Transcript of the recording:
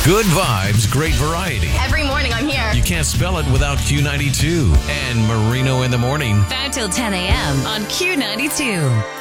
Good vibes, great variety. Every morning I'm here. You can't spell it without Q92 and Marino in the Morning. 5 till 10 a.m. on Q92.